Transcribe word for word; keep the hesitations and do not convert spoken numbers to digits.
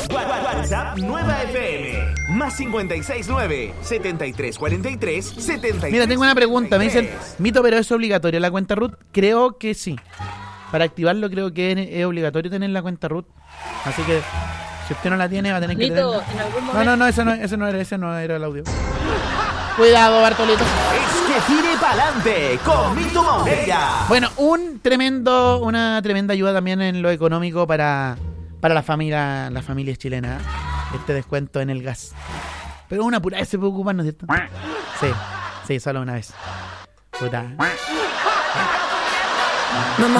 WhatsApp Nueva F M. Más cincuenta y seis nueve, setenta y tres cuarenta y tres, setenta y tres. Mira, tengo una pregunta. Me dicen, Mito, ¿pero es obligatorio la cuenta root? Creo que sí. Para activarlo creo que es, es obligatorio tener la cuenta root. Así que si usted no la tiene va a tener que Mito, tenerla. en algún momento... No, no, no, ese no, ese no era, ese no era el audio. Cuidado, Bartolito. Es que tire pa'lante con Mito Moreira. Bueno, un tremendo, una tremenda ayuda también en lo económico para, para la familia, las familias chilenas. Este descuento en el gas. Pero una pura vez se puede ocupar, ¿no es cierto? Sí, sí, solo una vez. Puta.